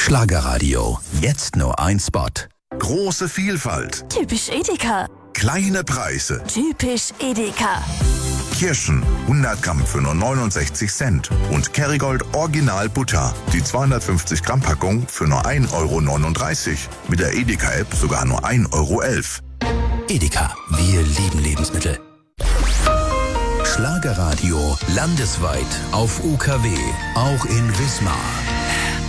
Schlagerradio. Jetzt nur ein Spot. Große Vielfalt. Typisch Edeka. Kleine Preise. Typisch Edeka. Kirschen 100 Gramm für nur 69 Cent. Und Kerrygold Original Butter. Die 250 Gramm Packung für nur 1,39 Euro. Mit der Edeka-App sogar nur 1,11 Euro. Edeka, wir lieben Lebensmittel. Schlagerradio landesweit auf UKW, auch in Wismar.